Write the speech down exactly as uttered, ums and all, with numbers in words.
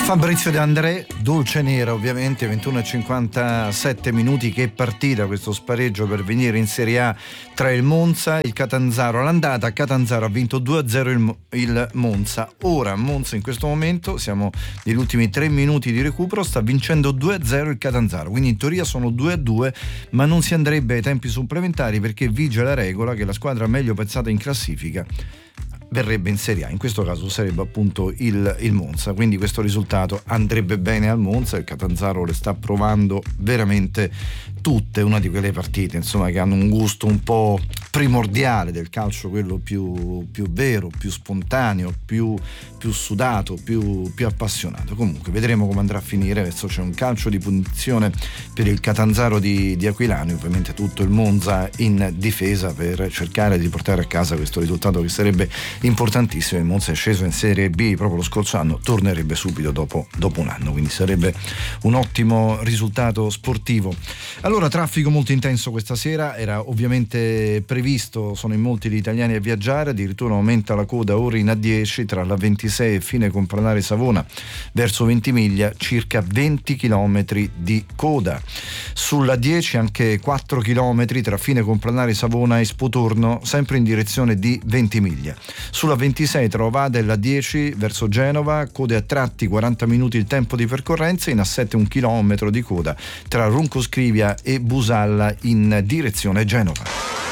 Fabrizio De André, Dolce Nera ovviamente, ventuno e cinquantasette minuti, che partita questo spareggio per venire in Serie A tra il Monza e il Catanzaro. All'andata Catanzaro ha vinto due a zero il, il Monza, ora Monza in questo momento, siamo negli ultimi tre minuti di recupero, sta vincendo due a zero il Catanzaro, quindi in teoria sono due a due, ma non si andrebbe ai tempi supplementari perché vige la regola che la squadra meglio piazzata in classifica verrebbe in Serie A, in questo caso sarebbe appunto il, il Monza, quindi questo risultato andrebbe bene al Monza. Il Catanzaro le sta provando veramente tutte, una di quelle partite insomma che hanno un gusto un po' primordiale del calcio, quello più, più vero, più spontaneo, più, più sudato, più, più appassionato. Comunque vedremo come andrà a finire. Adesso c'è un calcio di punizione per il Catanzaro di, di Aquilani, ovviamente tutto il Monza in difesa per cercare di portare a casa questo risultato che sarebbe importantissimo. Il Monza è sceso in Serie B proprio lo scorso anno, tornerebbe subito dopo, dopo un anno, quindi sarebbe un ottimo risultato sportivo. Allora, traffico molto intenso questa sera, era ovviamente previsto, sono in molti gli italiani a viaggiare, addirittura aumenta la coda ora in A dieci tra la ventisei e fine Compranare Savona verso Ventimiglia, circa venti chilometri di coda. Sulla dieci anche quattro chilometri tra fine Compranare Savona e Spotorno, sempre in direzione di Ventimiglia. Sulla ventisei tra Ovada e la dieci verso Genova, code a tratti quaranta minuti il tempo di percorrenza, in A sette un chilometro di coda tra Roncoscrivia e Busalla in direzione Genova.